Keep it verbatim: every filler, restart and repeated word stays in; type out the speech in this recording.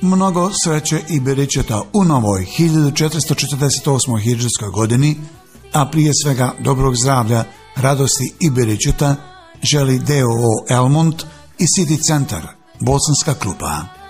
Mnogo sreće i beričeta u novoj hiljadu četiristo četrdeset osmoj hidžrskoj godini, a prije svega dobrog zdravlja, radosti i beričeta želi D O O Elmont i City Centar, Bosanska kluba.